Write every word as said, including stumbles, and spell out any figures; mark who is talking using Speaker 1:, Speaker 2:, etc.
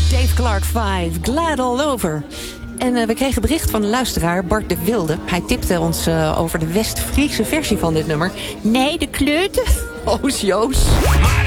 Speaker 1: Dave Clark vijf, Glad All Over. En uh, we kregen bericht van een luisteraar, Bart de Wilde. Hij tipte ons uh, over de West-Friese versie van dit nummer. Nee, de kleute. Oos Joos.